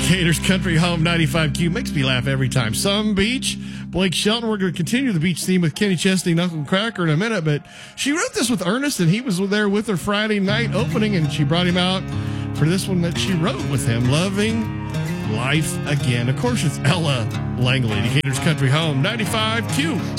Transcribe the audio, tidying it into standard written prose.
Decatur's Country Home 95Q makes me laugh every time. Some Beach, Blake Shelton. We're going to continue the beach theme with Kenny Chesney and Uncle Cracker in a minute, but she wrote this with Ernest, and he was there with her Friday night opening, and she brought him out for this one that she wrote with him, Loving Life Again. Of course, it's Ella Langley, Decatur's Country Home 95Q.